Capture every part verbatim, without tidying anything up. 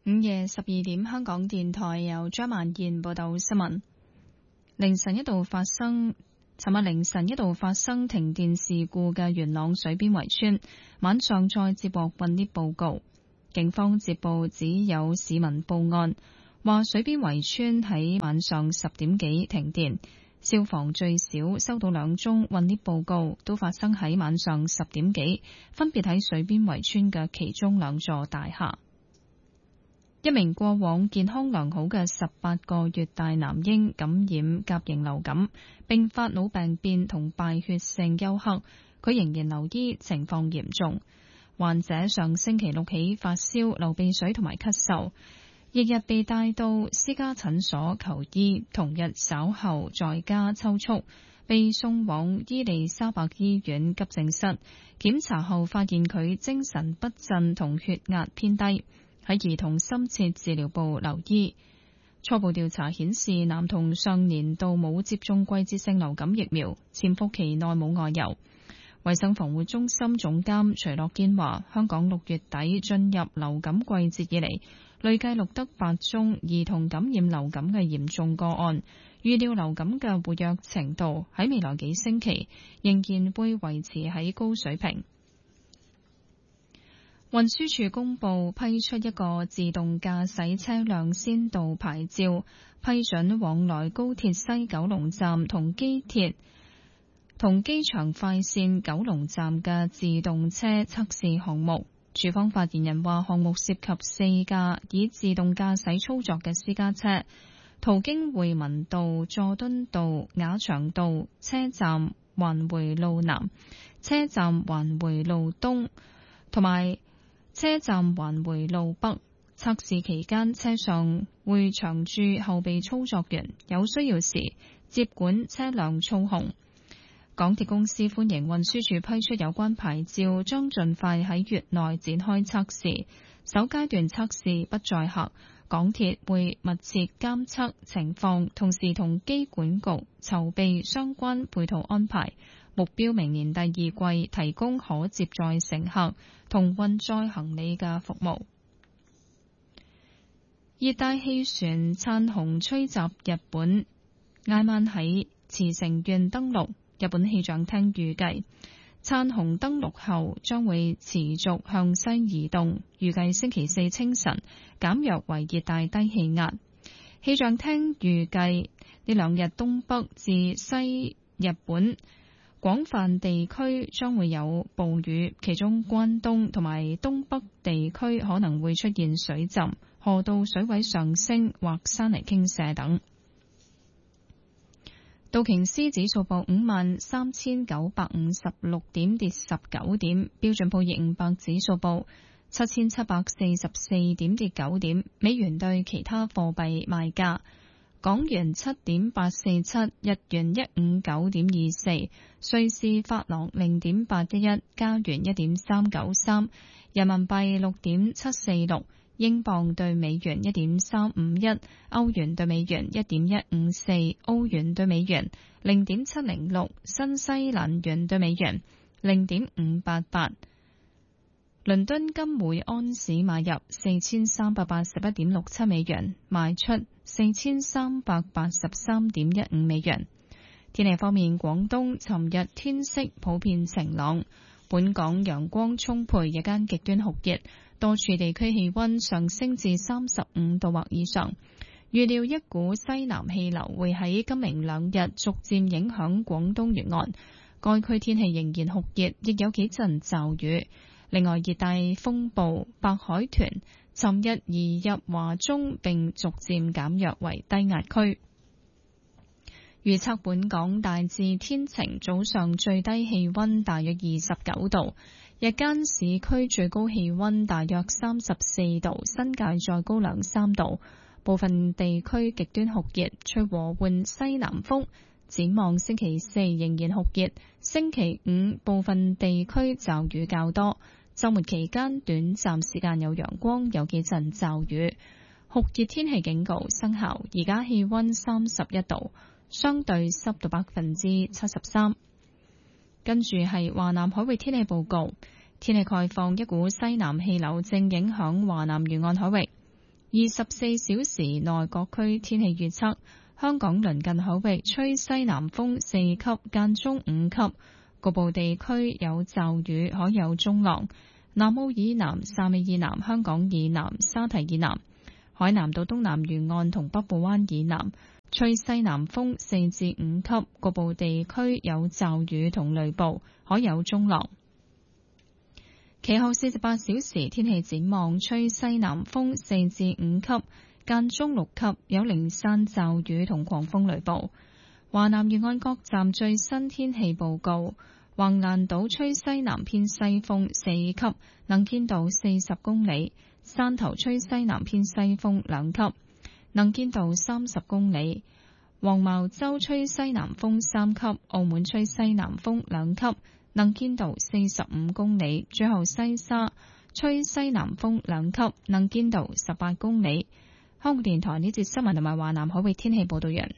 午夜十二點，香港電台由張曼燕報道新聞。凌晨一度發生，尋日凌晨一度發生停電事故嘅元朗水邊圍村，晚上再接獲困 𨋢 報告。警方接報只有市民報案，話水邊圍村喺晚上十點幾停電。消防最少收到兩宗困 𨋢 報告，都發生喺晚上十點幾，分別喺水邊圍村嘅其中兩座大廈。一名過往健康良好嘅十八個月大男嬰感染甲型流感，並發腦病變同敗血性休克，佢仍然留醫，情況嚴重。患者上星期六起發燒、流鼻水同埋咳嗽，翌日被帶到私家診所求醫，同日稍後在家抽搐，被送往伊利沙伯醫院急症室檢查後，發現佢精神不振同血壓偏低，喺兒童深切治療部留醫。初步調查顯示，男童上年度冇接種季節性流感疫苗，潛伏期內冇外遊。衛生防護中心總監徐樂堅話，香港六月底進入流感季節以嚟，累計錄得八宗兒童感染流感嘅嚴重個案，預料流感嘅活躍程度喺未來幾星期仍然會維持喺高水平。運輸署公布批出一個自動駕駛車輛先導牌照，批准往來高鐵西九龍站同機鐵同機場快線九龍站嘅自動車測試項目。署方發言人話，項目涉及四架以自動駕駛操作嘅私家車，途經匯民道、佐敦道、雅翔道、車站環回路南、車站環回路東同埋車站環回路北。測試期間，車上會長駐後備操作員，有需要時接管車輛操控。港鐵公司歡迎運輸署批出有關牌照，將盡快喺月內展開測試。首階段測試不載客，港鐵會密切監測情況，同時同機管局籌備相關配套安排。目標明年第二季提供可接載乘客同運載行李嘅服務。熱帶氣旋燦紅吹襲日本，挨晚喺茨城縣登陸。日本氣象廳預計，燦紅登陸後將會持續向西移動，預計星期四清晨減弱為熱帶低氣壓。氣象廳預計呢兩日東北至西日本廣泛地區將會有暴雨，其中關東同埋東北地區可能會出現水浸、河道水位上升或山泥傾瀉等。道瓊斯指數報五萬三千九百五十六點，跌十九點；標準普爾五百指數報七千七百四十四點，跌九點。美元對其他貨幣賣價：港元七點八四七，日元一五九點二四，瑞士法郎零點八一一，加元一點三九三，人民幣六點七四六。英鎊對美元一點三五一，歐元對美元一點一五四，澳元對美元零點七零六，新西蘭元對美元零點五八八。倫敦金每安士買入四千三百八十一點六七美元，賣出四千三百八十三點一五美元。天氣方面，廣東尋日天色普遍晴朗，本港陽光充沛，日間極端酷熱。多處地區氣溫上升至三十五度或以上，預料一股西南氣流會喺今明兩日逐漸影響廣東沿岸，該區天氣仍然酷熱，亦有幾陣驟雨。另外，熱帶風暴白海豚尋日移入華中，並逐漸減弱為低壓區。預測本港大致天晴，早上最低氣溫大約二十九度。日間市區最高氣溫大約三十四度，新界再高兩三度，部分地區極端酷熱，吹和緩西南風。展望星期四仍然酷熱，星期五部分地區驟雨較多，週末期間短暫時間有陽光，有幾陣驟雨。酷熱天氣警告生效，而家氣溫三十一度，相對濕度百分之七十三。跟住係華南海域天氣報告，天氣概況，一股西南氣流正影響華南沿岸海域。 二十四小時內各區天氣預測：香港鄰近海域吹西南風四級，間中五級，局部地區有驟雨，海有中浪。南澳以南、汕尾以南、香港以南、沙堤以南、海南島東南沿岸同北部灣以南吹西南風四至五級，局部地區有驟雨同雷暴，海有中浪。其後四十八小時天氣展望：吹西南風四至五級，間中六級，有零散驟雨同狂風雷暴。華南沿岸各站最新天氣報告：橫瀾島吹西南偏西風四級，能見度四十公里；汕頭吹西南偏西風兩級，能見度三十公里；黃茅洲吹西南風三級，澳門吹西南風兩級，能見度四十五公里。最後西沙吹西南風兩級，能見度十八公里。香港電台呢節新聞同埋華南海域天氣報道人。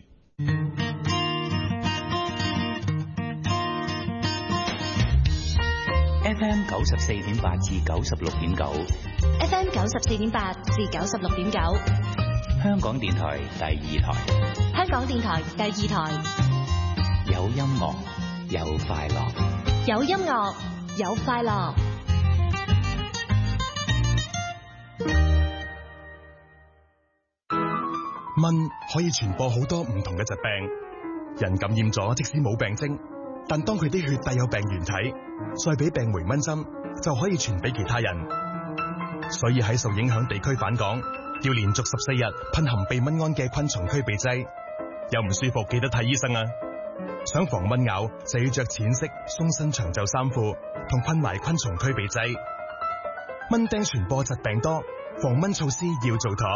F M 九十四點八至九十六點九 ，F M 九十四點八至九十六點九， 香港電台第二台， 香港電台第二台， 有音樂，有快樂， 有音樂，有快樂。 蚊可以傳播好多唔同嘅疾病，人感染咗即使冇病徵，但當佢啲血帶有病原體，再俾病媒蚊針，就可以傳俾其他人。所以喺受影響地區返港，要連續十四日噴含避蚊胺嘅昆蟲驅避劑。有唔舒服記得睇醫生啊！想防蚊咬就要着淺色鬆身長袖衫褲，同噴埋昆蟲驅避劑。蚊叮傳播疾病多，防蚊措施要做妥。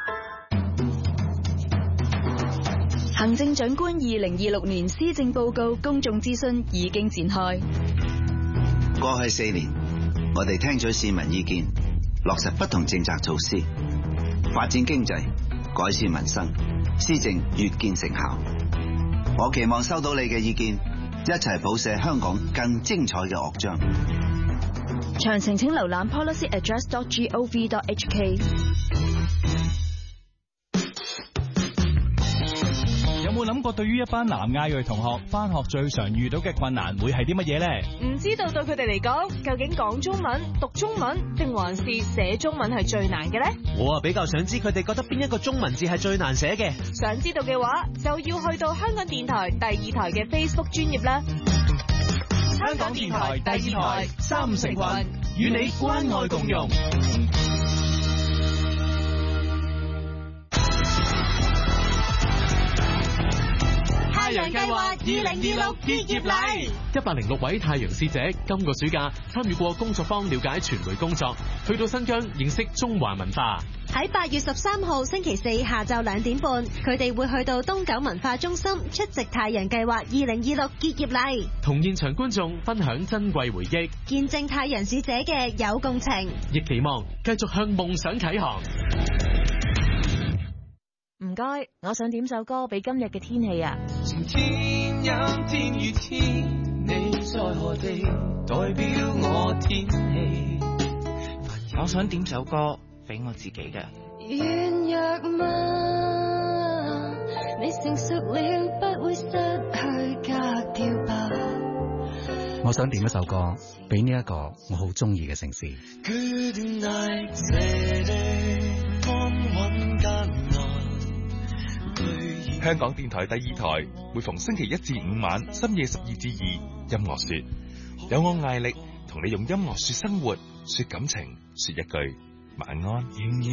行政長官二零二六年施政報告公眾諮詢已經展開。 過去四年，我哋聽取市民意見，落實不同政策措施，發展經濟，改善民生，施政越見成效。我期望收到你嘅意見，一齊譜寫香港更精彩嘅樂章。 詳情請瀏覽 policy address dot gov dot h k。 有冇諗過對於一班南亞裔同學返學最常遇到嘅困難會係啲乜嘢呢？ 唔知道對佢哋嚟講，究竟講中文、讀中文定還是寫中文係最難嘅呢？ 我啊比較想知佢哋覺得邊一個中文字係最難寫嘅。 想知道嘅話，就要去到香港電台第二台嘅 Facebook 專頁啦。 香港電台第二台三五成群，與你關愛共融。 太陽計劃二零二六結業禮， 一百零六位太陽使者今個暑假參與過工作坊，了解傳媒工作，去到新疆認識中華文化。 喺八月十三號星期四下晝兩點半，佢哋會去到東九文化中心出席太陽計劃二零二六結業禮， 同現場觀眾分享珍貴回憶， 見證太陽使者嘅有共情， 亦期望繼續向夢想啟航。 唔該，我想點首歌俾今日嘅天氣啊！ 天陰天與天，你在何地？代表我天氣。我想點首歌俾我自己嘅。 軟弱嗎？你成熟了，不會失去格調吧？ 我想點一首歌俾呢一個我好中意嘅城市。 Good night， 香港電台第二台每逢星期一至五晚深夜十二至二，音樂說，有我艾力同你用音樂說生活，說感情，說一句晚安。